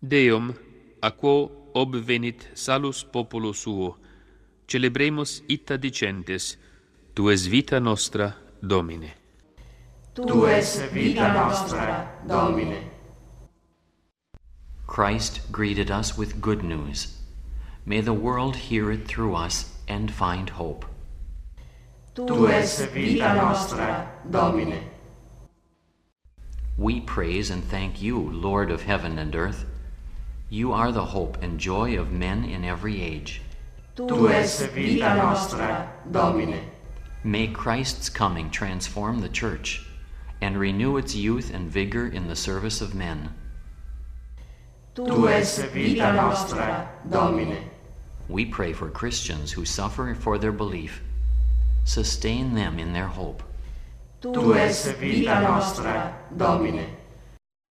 Deum, a quo obvenit salus populo suo, celebremus ita dicentes, tu es vita nostra, Domine. Tu es vita nostra, Domine. Christ greeted us with good news. May the world hear it through us and find hope. Tu es vita nostra, Domine. We praise and thank you, Lord of heaven and earth. You are the hope and joy of men in every age. Tu es vita nostra, Domine. May Christ's coming transform the church and renew its youth and vigor in the service of men. Tu es vita nostra, Domine. We pray for Christians who suffer for their belief. Sustain them in their hope. Tu es vita nostra, Domine.